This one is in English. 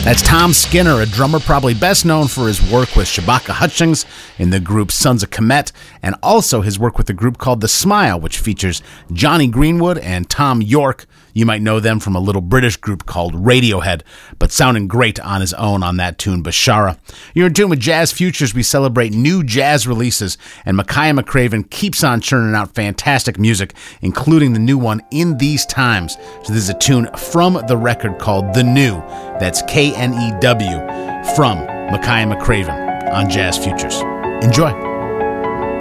That's Tom Skinner, a drummer probably best known for his work with Shabaka Hutchings in the group Sons of Kemet, and also his work with a group called The Smile, which features Johnny Greenwood and Tom York. You might know them from a little British group called Radiohead, but sounding great on his own on that tune, Bashara. You're in tune with Jazz Futures. We celebrate new jazz releases, and Makaya McCraven keeps on churning out fantastic music, including the new one, In These Times. So this is a tune from the record called The New. That's Knew from Makaya McCraven on Jazz Futures. Enjoy.